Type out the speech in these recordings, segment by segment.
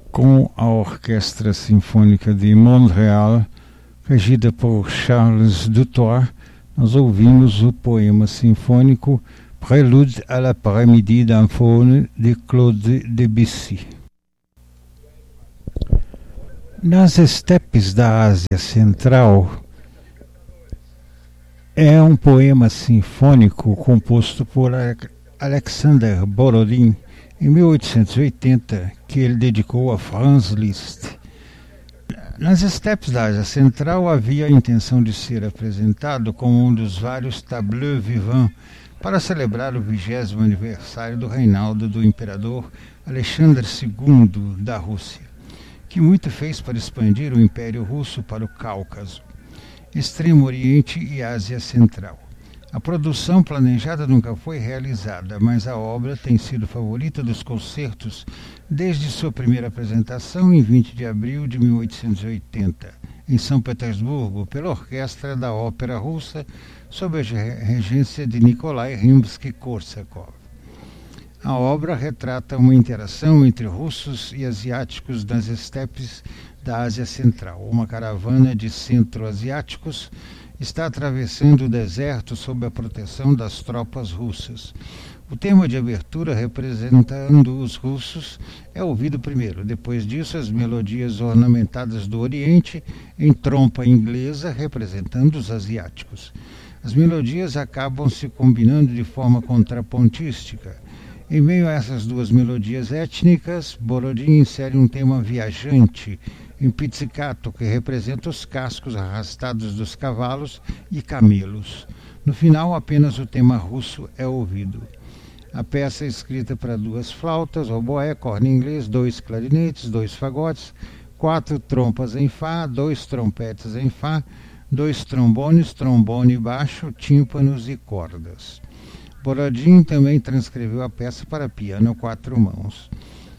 com a Orquestra Sinfônica de Montreal, regida por Charles Dutoit. Nós ouvimos o poema sinfônico Prélude à l'après-midi d'un faune de Claude Debussy. Nas estepes da Ásia Central é um poema sinfônico composto por Alexander Borodin em 1880, que ele dedicou a Franz Liszt. Nas estepes da Ásia Central havia a intenção de ser apresentado como um dos vários tableaux vivants para celebrar o 20º aniversário do reinado do imperador Alexandre II da Rússia, que muito fez para expandir o Império Russo para o Cáucaso, Extremo Oriente e Ásia Central. A produção planejada nunca foi realizada, mas a obra tem sido favorita dos concertos desde sua primeira apresentação em 20 de abril de 1880, em São Petersburgo, pela Orquestra da Ópera Russa, sob a regência de Nikolai Rimsky-Korsakov. A obra retrata uma interação entre russos e asiáticos nas estepes da Ásia Central. Uma caravana de centro-asiáticos está atravessando o deserto sob a proteção das tropas russas. O tema de abertura, representando os russos, é ouvido primeiro. Depois disso, as melodias ornamentadas do Oriente, em trompa inglesa, representando os asiáticos. As melodias acabam se combinando de forma contrapontística. Em meio a essas duas melodias étnicas, Borodin insere um tema viajante, em pizzicato, que representa os cascos arrastados dos cavalos e camelos. No final, apenas o tema russo é ouvido. A peça é escrita para 2 flautas, oboé, corno inglês, 2 clarinetes, 2 fagotes, 4 trompas em Fá, 2 trompetes em Fá, 2 trombones, trombone baixo, tímpanos e cordas. Borodin também transcreveu a peça para piano a 4 mãos.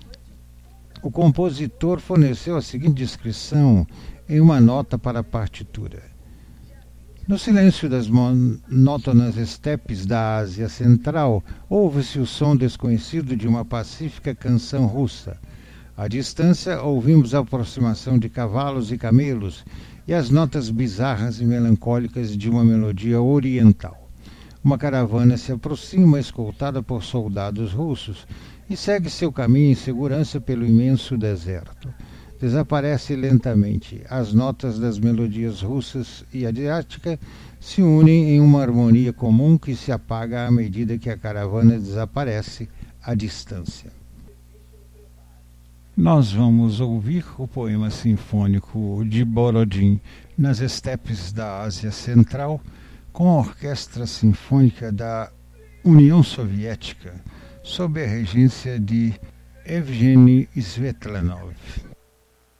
O compositor forneceu a seguinte descrição em uma nota para a partitura. No silêncio das monótonas estepes da Ásia Central, ouve-se o som desconhecido de uma pacífica canção russa. À distância, ouvimos a aproximação de cavalos e camelos e as notas bizarras e melancólicas de uma melodia oriental. Uma caravana se aproxima, escoltada por soldados russos, e segue seu caminho em segurança pelo imenso deserto. Desaparece lentamente. As notas das melodias russas e asiáticas se unem em uma harmonia comum que se apaga à medida que a caravana desaparece à distância. Nós vamos ouvir o poema sinfônico de Borodin nas estepes da Ásia Central, com a Orquestra Sinfônica da União Soviética, sob a regência de Evgeny Svetlanov.